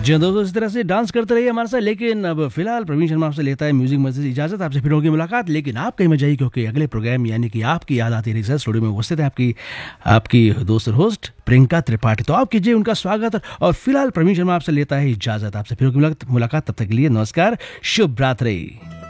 जी दोस्तों, इस तरह से डांस करते रहिए हमारे साथ। लेकिन अब फिलहाल प्रवीण शर्मा आपसे लेता है म्यूजिक मस्जिद इजाजत। आपसे फिर होगी मुलाकात, लेकिन आप कहीं मत जाइए, क्योंकि अगले प्रोग्राम यानी कि आपकी याद आती रही स्टूडियो में उपस्थित है आपकी आपकी दोस्त और होस्ट प्रियंका त्रिपाठी। तो आप कीजिए उनका स्वागत। और फिलहाल प्रवीण शर्मा आपसे लेता है इजाजत। आपसे फिर होगी मुलाकात, तब तक के लिए नमस्कार, शुभ रात्रि।